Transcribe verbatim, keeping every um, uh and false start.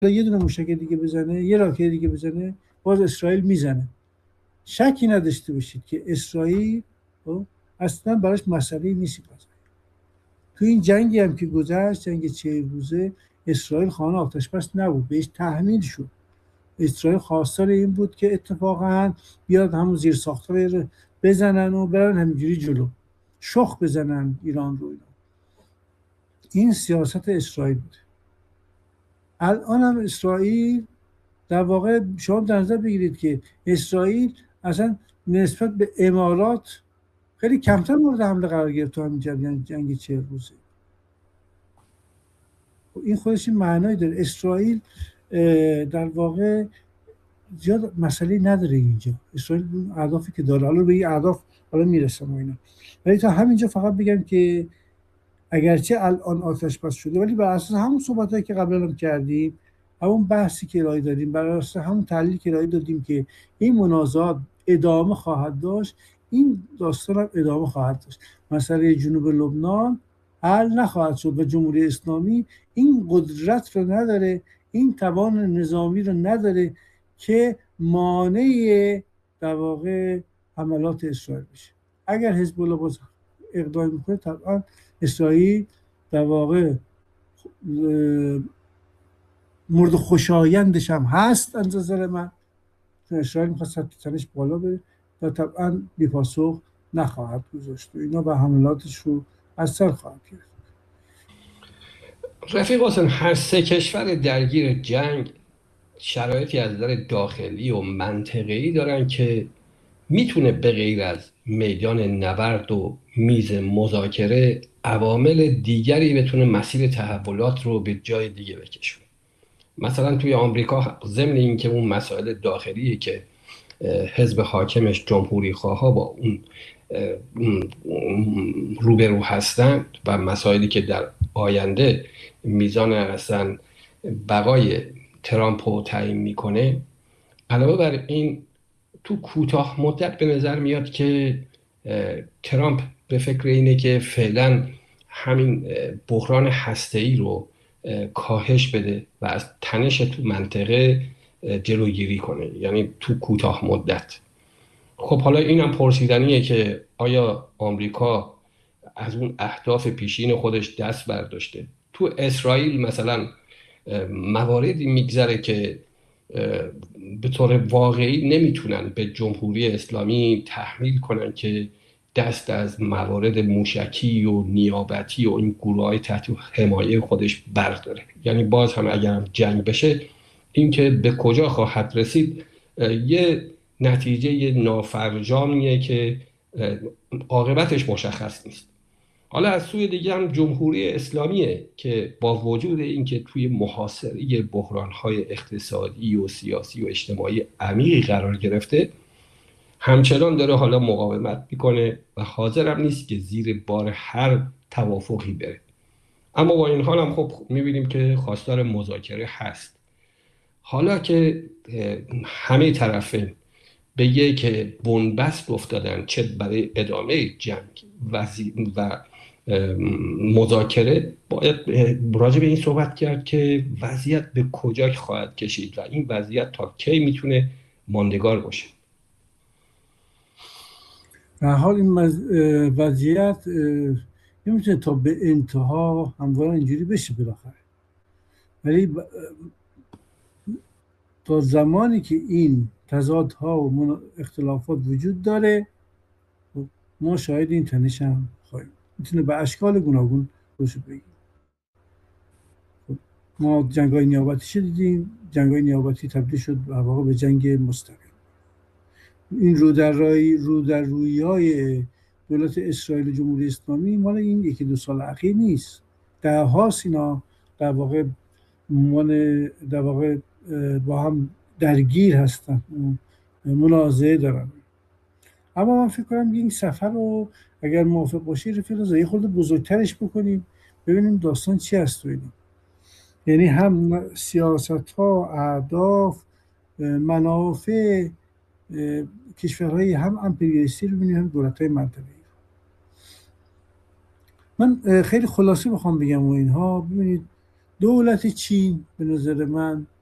یه دونه موشک دیگه بزنه، یه راکت دیگه بزنه، باز اسرائیل میزنه. شکی نداشته باشید که اسرائیل اصلا براش مسئله نیست. تو این جنگی هم که گذشت، جنگ چهل روزه، اسرائیل خانه آتش بس نبود، بهش تحمیل شد. اسرائیل خواستار این بود که اتفاقا بیاد همون زیر ساختار رو بزنن و برن همینجوری جلو، شخ بزنن ایران رو. اینا. این سیاست اسرائیل بود. الان هم اسرائیل در واقع، شما در نظر بگیرید که اسرائیل اصلا نسبت به امارات خیلی کمتر مورد حمله قرار گرفت تو همین جنگ جنگ چهل روزه. این خودش این معنایی داره. اسرائیل در واقع زیاد مسئله نداره اینجا. اسرائیل اهدافی که داره، حالا به این اهداف حالا میرسم و اینا، ولی تا همینجا فقط بگم که اگرچه الان آتش بس شده، ولی بر اساس همون صحبتایی که قبلا هم کردیم، همون بحثی که ارائه دادیم، بر اساس همون تحلیلی که ارائه دادیم که این منازعات ادامه خواهد داشت، این داستان هم ادامه خواهد داشت. مسئله جنوب لبنان حل نخواهد شد و جمهوری اسلامی این قدرت رو نداره، این توان نظامی رو نداره که مانع در واقع حملات اسرائیل بشه. اگر حزب الله باز اقدام میکنه، طبعا اسرائیل در واقع مورد خوشایندش هم هست از نظر من، چون اسرائیل میخواد سطح تنش بالا بره و طبعا بی پاسخ نخواهد گذاشت و اینا به حملاتش رو از سر خواهد گرفت. رفیق حسین، هر سه کشور درگیر جنگ شرایطی از نظر داخلی و منطقه‌ای دارن که میتونه به غیر از میدان نبرد و میز مذاکره عوامل دیگری بتونه مسیر تحولات رو به جای دیگه بکشونه. مثلا توی آمریکا ضمن این که اون مسائل داخلیه که حزب حاکمش جمهوری خواها با اون روبرو هستند و مسائلی که در آینده میزان اصلا بقای ترامپ رو تعیین میکنه، علاوه بر این تو کوتاه مدت به نظر میاد که ترامپ به فکر اینه که فعلا همین بحران هسته‌ای رو کاهش بده و از تنش تو منطقه جلوگیری کنه، یعنی تو کوتاه مدت. خب حالا اینم پرسیدنیه که آیا آمریکا از اون اهداف پیشین خودش دست برداشته؟ تو اسرائیل مثلا مواردی میگذره که به طور واقعی نمیتونن به جمهوری اسلامی تحمیل کنن که دست از موارد موشکی و نیابتی و این گروه‌های تحت حمایه خودش برداره. یعنی باز هم اگر هم جنگ بشه، این که به کجا خواهد رسید یه نتیجه نافرجامیه که عاقبتش مشخص نیست. حالا از سوی دیگه هم جمهوری اسلامیه که با وجود اینکه توی محاصره بحران‌های اقتصادی و سیاسی و اجتماعی عمیقی قرار گرفته، همچنان داره حالا مقاومت میکنه و حاضر هم نیست که زیر بار هر توافقی بره. اما با این حال هم خب میبینیم که خواستار مذاکره هست. حالا که همه طرفین به یک بنبست افتادن، چه برای ادامه جنگ و مذاکره، باید راجع به این صحبت کرد که وضعیت به کجا خواهد کشید و این وضعیت تا کی میتونه ماندگار باشه. در حال این وضعیت نمیتونه تا به انتها همواره اینجوری بشه بالاخره، ولی تا زمانی که این تضادها و اختلافات وجود داره ما شاهد این تنش هم خواهیم. میتونه به اشکال گوناگون روش بگیم. ما جنگ‌های نیابتی شدیدیم، جنگ‌های نیابتی تبدیل شد در واقع به جنگ مستقل. این رو در روی رو در رویای دولت اسرائیل و جمهوری اسلامی مال این یکی دو سال اخیر نیست. ده هاست اینا در واقع در واقع با هم درگیر هستن، منازعه دارن. اما من فکر کنم این سفر رو اگر موافق باشی رفیق یه خورده بزرگترش بکنیم، ببینیم داستان چی هست تو اینا. یعنی هم سیاست ها، اهداف، منافع کشورهای هم امپریالیستی رو ببینیم، هم دولت‌های منطقه‌ای. من خیلی خلاصه بخوام بگم و اینها، ببینید دولت چین به نظر من